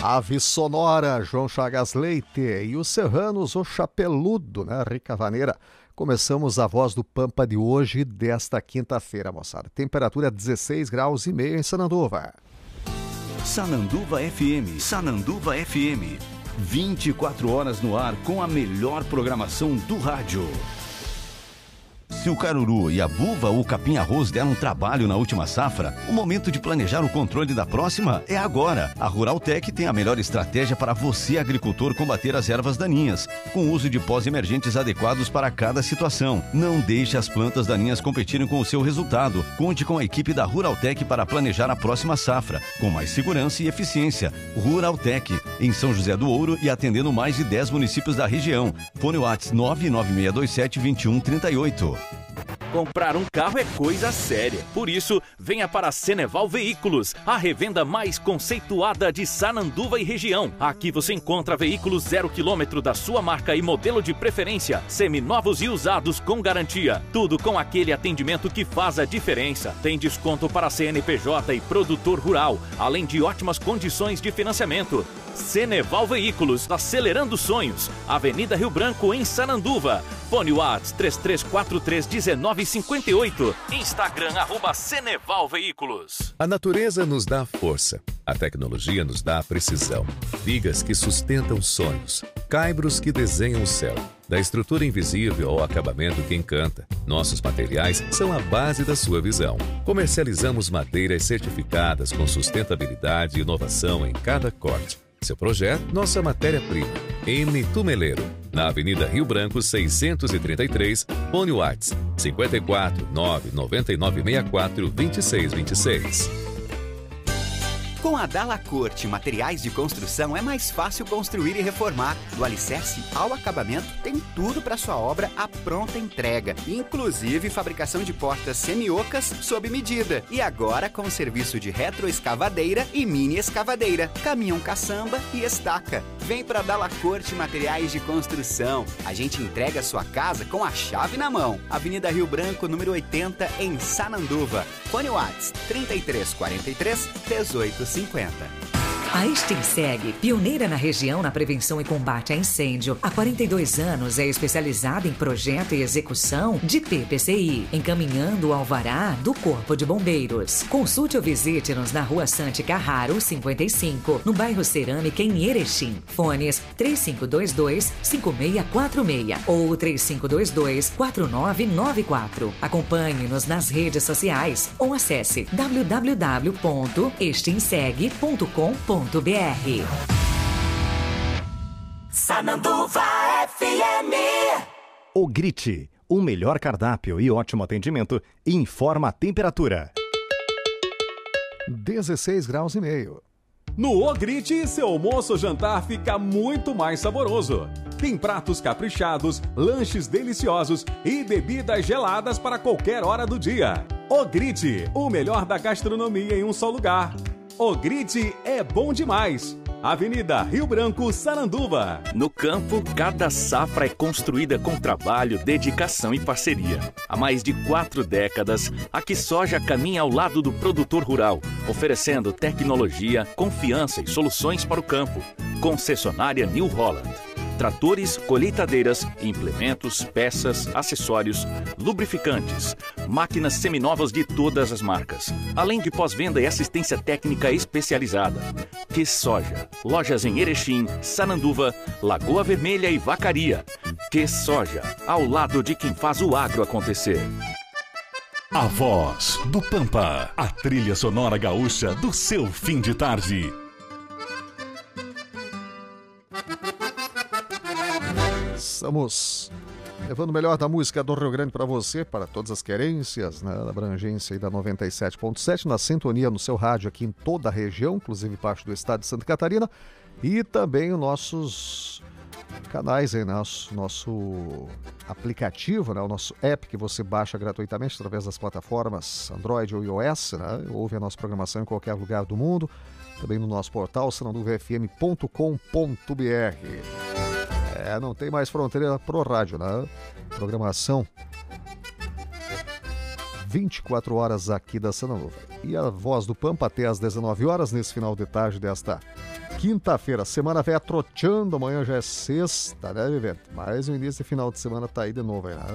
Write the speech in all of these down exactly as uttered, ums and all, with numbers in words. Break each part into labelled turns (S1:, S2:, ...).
S1: Ave Sonora, João Chagas Leite e os Serranos, o Chapeludo, né, Rica Vaneira. Começamos a Voz do Pampa de hoje, desta quinta-feira, moçada. Temperatura dezesseis graus e meio em Sananduva.
S2: Sananduva F M, Sananduva F M. vinte e quatro horas no ar com a melhor programação do rádio. Se o caruru e a buva ou o capim-arroz deram trabalho na última safra, o momento de planejar o controle da próxima é agora. A Ruraltec tem a melhor estratégia para você, agricultor, combater as ervas daninhas, com o uso de pós emergentes adequados para cada situação. Não deixe as plantas daninhas competirem com o seu resultado. Conte com a equipe da Ruraltec para planejar a próxima safra, com mais segurança e eficiência. Ruraltec, em São José do Ouro e atendendo mais de dez municípios da região. Fone WhatsApp nove nove seis dois sete, dois um três oito.
S3: Comprar um carro é coisa séria. Por isso, venha para a Ceneval Veículos, a revenda mais conceituada de Sananduva e região. Aqui você encontra veículos zero quilômetro da sua marca e modelo de preferência, seminovos e usados com garantia. Tudo com aquele atendimento que faz a diferença. Tem desconto para C N P J e produtor rural, além de ótimas condições de financiamento. Ceneval Veículos, acelerando sonhos. Avenida Rio Branco, em Sananduva. Fone WhatsApp três três quatro três um nove cinco oito. Instagram, arroba Ceneval Veículos.
S4: A natureza nos dá força. A tecnologia nos dá precisão. Vigas que sustentam sonhos. Caibros que desenham o céu. Da estrutura invisível ao acabamento que encanta, nossos materiais são a base da sua visão. Comercializamos madeiras certificadas com sustentabilidade e inovação em cada corte. Seu projeto, nossa matéria-prima. M. Tumeleiro, na Avenida Rio Branco seiscentos e trinta e três, fone WhatsApp cinco quatro nove nove nove seis quatro dois seis dois seis.
S5: Com a Dalacorte Materiais de Construção é mais fácil construir e reformar. Do alicerce ao acabamento, tem tudo para sua obra à pronta entrega, inclusive fabricação de portas semiocas sob medida. E agora com o serviço de retroescavadeira e mini escavadeira, caminhão caçamba e estaca. Vem para Dalacorte Materiais de Construção. A gente entrega a sua casa com a chave na mão. Avenida Rio Branco, número oitenta, em Sananduva. Fone WhatsApp trinta e três quarenta e três, dezoito cinquenta.
S6: A Extinseg, pioneira na região na prevenção e combate a incêndio, há quarenta e dois anos é especializada em projeto e execução de P P C I, encaminhando o alvará do Corpo de Bombeiros. Consulte ou visite-nos na Rua Sante Carraro, cinquenta e cinco, no bairro Cerâmica, em Erechim. Fones três cinco dois dois, cinco seis quatro seis ou três cinco dois dois, quatro nove nove quatro. Acompanhe-nos nas redes sociais ou acesse w w w ponto extinseg ponto com ponto b r.
S7: Sananduva F M.
S8: O Grite, o melhor cardápio e ótimo atendimento, informa a temperatura.
S1: dezesseis graus e meio.
S9: No Ogrite, seu almoço ou jantar fica muito mais saboroso. Tem pratos caprichados, lanches deliciosos e bebidas geladas para qualquer hora do dia. Ogrite, o melhor da gastronomia em um só lugar. Ogrite é bom demais. Avenida Rio Branco, Sananduva.
S3: No campo, cada safra é construída com trabalho, dedicação e parceria. Há mais de quatro décadas, a QuiSoja caminha ao lado do produtor rural, oferecendo tecnologia, confiança e soluções para o campo. Concessionária New Holland. Tratores, colheitadeiras, implementos, peças, acessórios, lubrificantes, máquinas seminovas de todas as marcas, além de pós-venda e assistência técnica especializada. QuiSoja, lojas em Erechim, Sananduva, Lagoa Vermelha e Vacaria. QuiSoja, ao lado de quem faz o agro acontecer.
S10: A Voz do Pampa, a trilha sonora gaúcha do seu fim de tarde.
S1: Estamos levando o melhor da música do Rio Grande para você, para todas as querências, né, da abrangência aí da noventa e sete ponto sete, na sintonia no seu rádio aqui em toda a região, inclusive parte do estado de Santa Catarina, e também os nossos canais aí, nosso, nosso aplicativo, né, o nosso app que você baixa gratuitamente através das plataformas Android ou iOS, né, ouve a nossa programação em qualquer lugar do mundo, também no nosso portal sananduva f m ponto com ponto b r. É, não tem mais fronteira pro rádio, né? Programação vinte e quatro horas aqui da Sananduva. E a Voz do Pampa até às dezenove horas, nesse final de tarde desta quinta-feira. Semana véia troteando, amanhã já é sexta, né, Vivente? Mas o início de final de semana tá aí de novo, aí, né?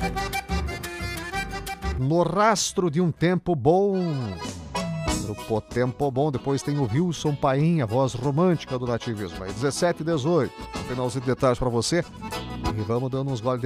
S1: No rastro de um tempo bom. Grupo Tempo Bom, depois tem o Wilson Paim, a voz romântica do nativismo. Aí dezessete e dezoito, um finalzinho de tarde pra você. E vamos dando uns goles de